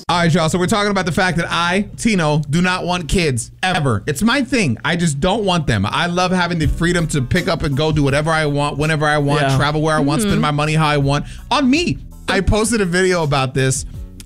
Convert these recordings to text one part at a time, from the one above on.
All right, y'all. So we're talking about the fact that I, Tino, do not want kids ever. It's my thing. I just don't want them. I love having the freedom to pick up and go do whatever I want, whenever I want, travel where I want, spend my money how I want on me. I posted a video about this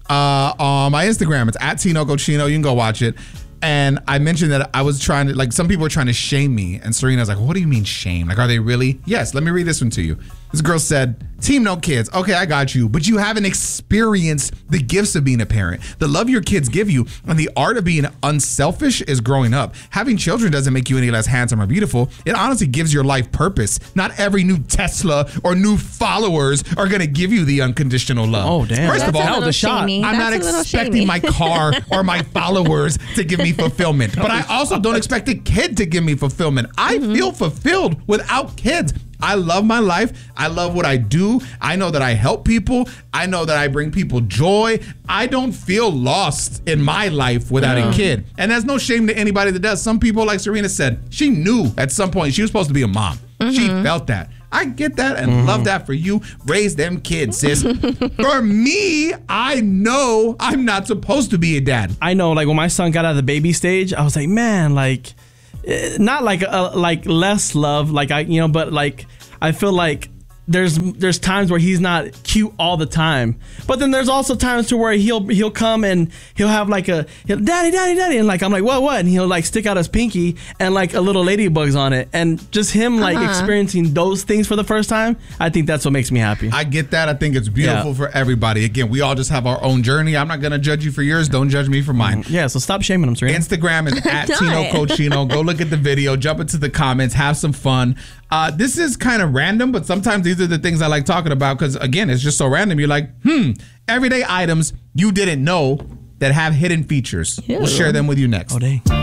on my Instagram. It's at Tino Cochino. You can go watch it. And I mentioned that I was trying to, like, some people were trying to shame me. And Serena's like, what do you mean shame? Like, are they really? Yes, let me read this one to you. This girl said, team no kids. Okay, I got you. But you haven't experienced the gifts of being a parent. The love your kids give you and the art of being unselfish is growing up. Having children doesn't make you any less handsome or beautiful. It honestly gives your life purpose. Not every new Tesla or new followers are going to give you the unconditional love. Oh, damn. First of all, that was a shot. I'm not expecting my car or my followers to give me fulfillment. But I also don't expect a kid to give me fulfillment. I feel fulfilled without kids. I love my life. I love what I do. I know that I help people. I know that I bring people joy. I don't feel lost in my life without a kid. And there's no shame to anybody that does. Some people, like Serena said, she knew at some point she was supposed to be a mom. She felt that. I get that and love that for you. Raise them kids, sis. For me, I know I'm not supposed to be a dad. I know, like when my son got out of the baby stage, I was like, man, like, not like less love, like but like I feel like there's times where he's not cute all the time, but then there's also times to where he'll come and he'll have like daddy, and like I'm like what, and he'll like stick out his pinky and like a little ladybug's on it, and just him like experiencing those things for the first time. I think that's what makes me happy. I get that. I think it's beautiful for everybody. Again, we all just have our own journey. I'm not gonna judge you for yours. Don't judge me for mine. Yeah, so stop shaming them. Serena. Instagram is at Tino Cochino. Go look at the video. Jump into the comments. Have some fun. This is kind of random, but sometimes these are the things I like talking about because, again, it's just so random. You're like, everyday items you didn't know that have hidden features. We'll share them with you next. Oh, dang.